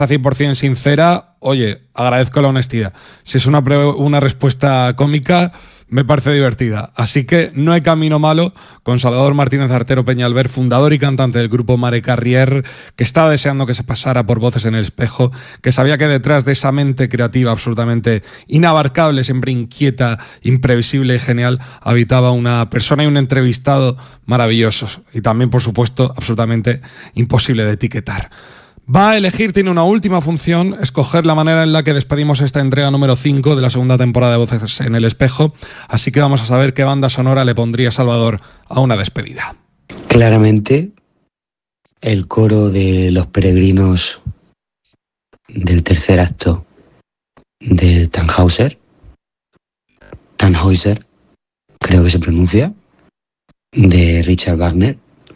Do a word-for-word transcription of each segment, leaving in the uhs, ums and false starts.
cien por ciento sincera, oye, agradezco la honestidad. Si es una, una respuesta cómica, me parece divertida. Así que no hay camino malo con Salvador Martínez Artero Peñalver, fundador y cantante del grupo Mare Carrier, que estaba deseando que se pasara por Voces en el Espejo, que sabía que detrás de esa mente creativa absolutamente inabarcable, siempre inquieta, imprevisible y genial, habitaba una persona y un entrevistado maravillosos. Y también, por supuesto, absolutamente imposible de etiquetar. Va a elegir, tiene una última función, escoger la manera en la que despedimos esta entrega número cinco de la segunda temporada de Voces en el Espejo, así que vamos a saber qué banda sonora le pondría Salvador a una despedida. Claramente, el coro de los peregrinos del tercer acto de Tannhäuser, Tannhäuser, creo que se pronuncia, de Richard Wagner,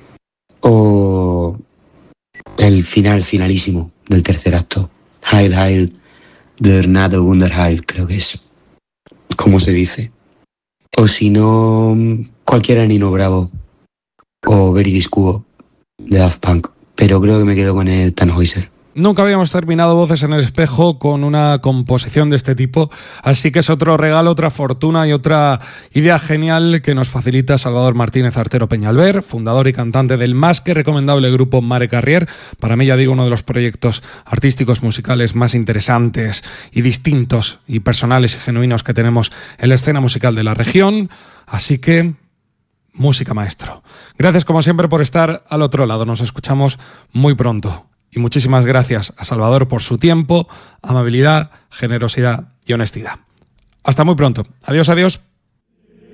o el final finalísimo del tercer acto, Heil Heil der Gnade Wunderheil, creo que es como se dice, o si no, cualquiera Nino Bravo o Veridis Quo de Daft Punk, pero creo que me quedo con el Tannhäuser. Nunca habíamos terminado Voces en el Espejo con una composición de este tipo, así que es otro regalo, otra fortuna y otra idea genial que nos facilita Salvador Martínez Artero Peñalver, fundador y cantante del más que recomendable grupo Mare Carrier. Para mí, ya digo, uno de los proyectos artísticos musicales más interesantes y distintos y personales y genuinos que tenemos en la escena musical de la región. Así que, música, maestro. Gracias como siempre por estar al otro lado. Nos escuchamos muy pronto. Y muchísimas gracias a Salvador por su tiempo, amabilidad, generosidad y honestidad. Hasta muy pronto. Adiós, adiós.